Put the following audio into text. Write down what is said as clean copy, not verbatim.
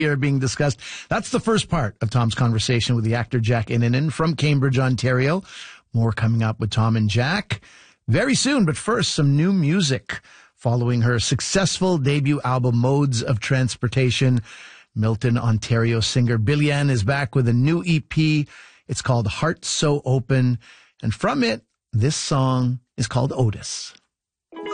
are being discussed. That's the first part of Tom's conversation with the actor Jack Innanen from Cambridge, Ontario. More coming up with Tom and Jack very soon. But first, some new music. Following her successful debut album, Modes of Transportation, Milton, Ontario singer Billian is back with a new EP. It's called Heart So Open. And from it, this song is called Otis.